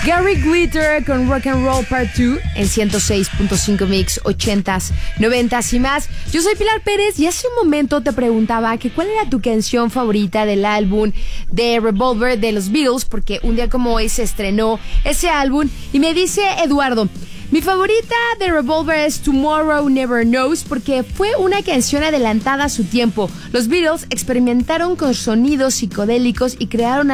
Gary Glitter con Rock and Roll Part 2 en 106.5 Mix, 80s, 90s y más. Yo soy Pilar Pérez y hace un momento te preguntaba que cuál era tu canción favorita del álbum de Revolver de los Beatles, porque un día como hoy se estrenó ese álbum y me dice Eduardo: mi favorita de Revolver es Tomorrow Never Knows porque fue una canción adelantada a su tiempo. Los Beatles experimentaron con sonidos psicodélicos y crearon